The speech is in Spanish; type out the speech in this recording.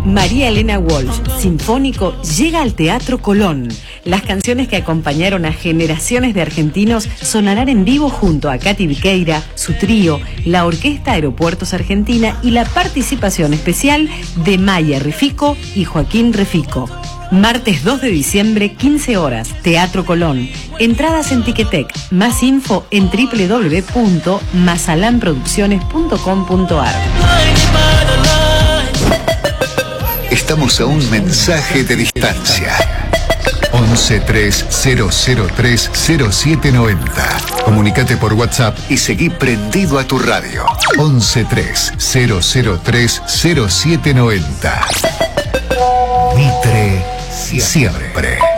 María Elena Walsh, sinfónico, llega al Teatro Colón. Las canciones que acompañaron a generaciones de argentinos sonarán en vivo junto a Katy Viqueira, su trío, la Orquesta Aeropuertos Argentina y la participación especial de Maya Refico y Joaquín Refico. Martes 2 de diciembre, 15 horas, Teatro Colón. Entradas en Ticketek. Más info en www.masalanproducciones.com.ar. Estamos a un mensaje de distancia. 1130030790. Comunicate por WhatsApp y seguí prendido a tu radio. 1130030790. Mitre siempre.